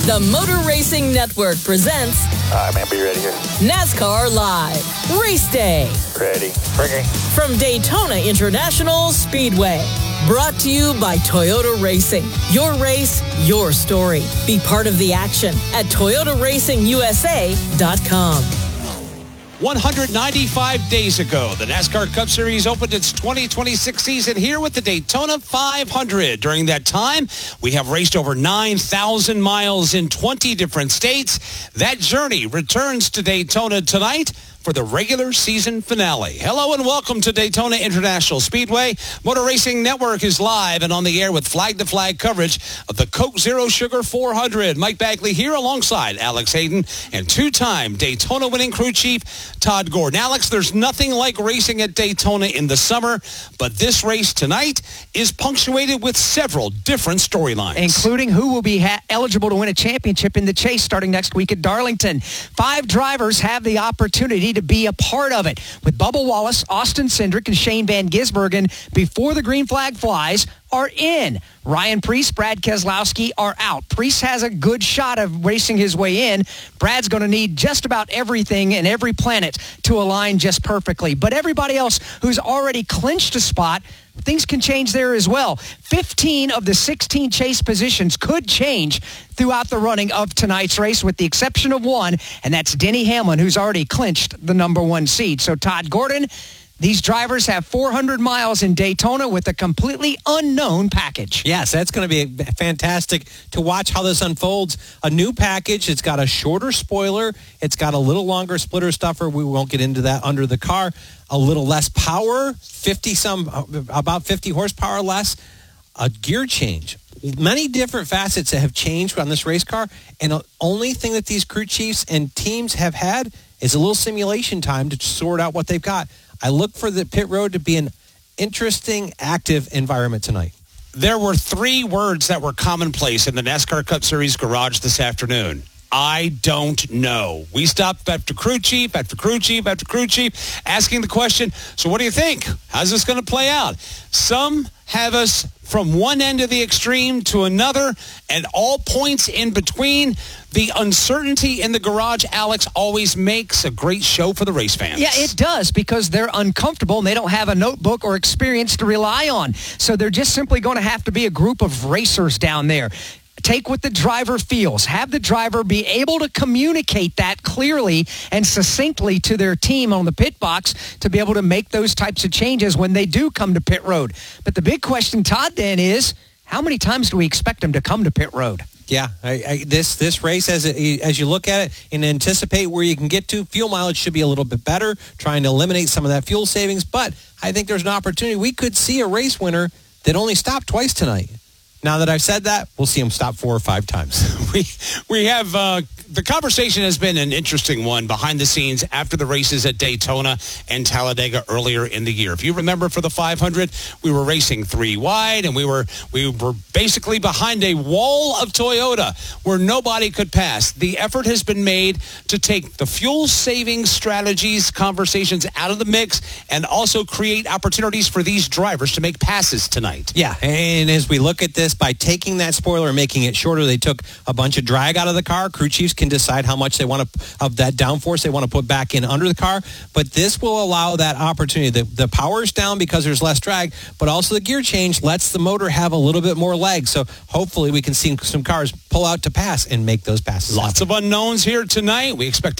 The Motor Racing Network presents All right, man, be ready here. NASCAR Live Race Day Ready. Bring it. from Daytona International Speedway. Brought to you by Toyota Racing. Your race, your story. Be part of the action at ToyotaRacingUSA.com. 195 days ago, the NASCAR Cup Series opened its 2026 season here with the Daytona 500. During that time, we have raced over 9,000 miles in 20 different states. That journey returns to Daytona tonight for the regular season finale. Hello and welcome to Daytona International Speedway. Motor Racing Network is live and on the air with flag-to-flag coverage of the Coke Zero Sugar 400. Mike Bagley here alongside Alex Hayden and two-time Daytona winning crew chief Todd Gordon. Alex, there's nothing like racing at Daytona in the summer, but this race tonight is punctuated with several different storylines, including who will be eligible to win a championship in the chase starting next week at Darlington. 5 drivers have the opportunity to be a part of it, with Bubba Wallace, Austin Cindric, and Shane Van Gisbergen before the green flag flies are in. Ryan Preece, Brad Keselowski are out. Preece has a good shot of racing his way in. Brad's going to need just about everything and every planet to align just perfectly. But everybody else who's already clinched a spot, things can change there as well. 15 of the 16 chase positions could change throughout the running of tonight's race, with the exception of one, and that's Denny Hamlin, who's already clinched the number 1 seed. So Todd Gordon, these drivers have 400 miles in Daytona with a completely unknown package. Yes, that's going to be fantastic to watch how this unfolds. A new package. It's got a shorter spoiler. It's got a little longer splitter stuffer. We won't get into that under the car. A little less power, about 50 horsepower less. A gear change. Many different facets that have changed on this race car, and the only thing that these crew chiefs and teams have had is a little simulation time to sort out what they've got. I look for the pit road to be an interesting, active environment tonight. There were 3 words that were commonplace in the NASCAR Cup Series garage this afternoon. I don't know. We stopped after crew chief, after crew chief, after crew chief, asking the question, so what do you think? How's this going to play out? Some have us from one end of the extreme to another, and all points in between. The uncertainty in the garage, Alex, always makes a great show for the race fans. Yeah, it does, because they're uncomfortable and they don't have a notebook or experience to rely on. So they're just simply going to have to be a group of racers down there. Take what the driver feels. Have the driver be able to communicate that clearly and succinctly to their team on the pit box to be able to make those types of changes when they do come to pit road. But the big question, Todd, then is, how many times do we expect them to come to pit road? Yeah, this race, as you look at it and anticipate where you can get to, fuel mileage should be a little bit better, trying to eliminate some of that fuel savings. But I think there's an opportunity. We could see a race winner that only stopped twice tonight. Now that I've said that, we'll see him stop 4 or 5 times. We have the conversation has been an interesting one behind the scenes after the races at Daytona and Talladega earlier in the year. If you remember, for the 500, we were racing 3 wide, and we were basically behind a wall of Toyota where nobody could pass. The effort has been made to take the fuel saving strategies conversations out of the mix and also create opportunities for these drivers to make passes tonight. Yeah, and as we look at this, by taking that spoiler and making it shorter, they took a bunch of drag out of the car. Crew chiefs can decide how much they want to, of that downforce they want to put back in under the car. But this will allow that opportunity. The power's down because there's less drag, but also the gear change lets the motor have a little bit more leg. So hopefully we can see some cars pull out to pass and make those passes. Lots of unknowns here tonight. We expect